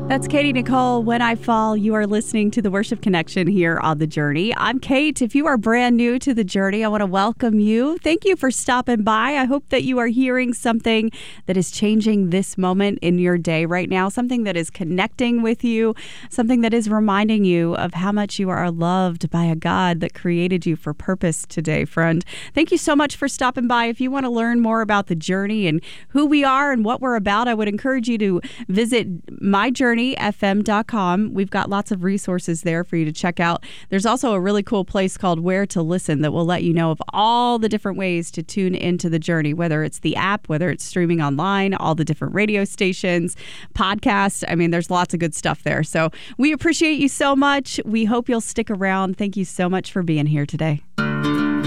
That's Katie Nicole. When I Fall, you are listening to the Worship Connection here on The Journey. I'm Kate. If you are brand new to The Journey, I want to welcome you. Thank you for stopping by. I hope that you are hearing something that is changing this moment in your day right now, something that is connecting with you, something that is reminding you of how much you are loved by a God that created you for purpose today, friend. Thank you so much for stopping by. If you want to learn more about The Journey and who we are and what we're about, I would encourage you to visit myjourneyfm.com. We've got lots of resources there for you to check out. There's also a really cool place called Where to Listen that will let you know of all the different ways to tune into The Journey, whether it's the app, whether it's streaming online, all the different radio stations, podcasts. I mean, there's lots of good stuff there. So we appreciate you so much. We hope you'll stick around. Thank you so much for being here today.